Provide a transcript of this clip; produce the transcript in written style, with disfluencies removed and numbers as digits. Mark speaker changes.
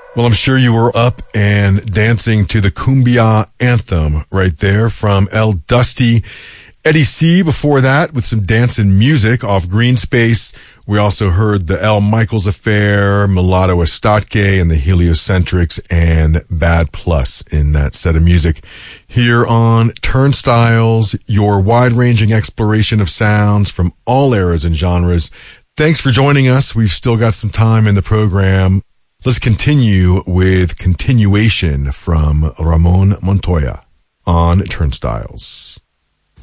Speaker 1: Well, I'm sure you were up and dancing to the Cumbia anthem right there from El Dusty. Eddie C before that with some dancing music off Green Space. We also heard the El Michaels Affair, Mulatto Estatke, and the Heliocentrics, and Bad Plus in that set of music. Here on Turnstiles, your wide-ranging exploration of sounds from all eras and genres. Thanks for joining us. We've still got some time in the program. Let's continue with Continuation from Ramon Montoya on Turnstiles.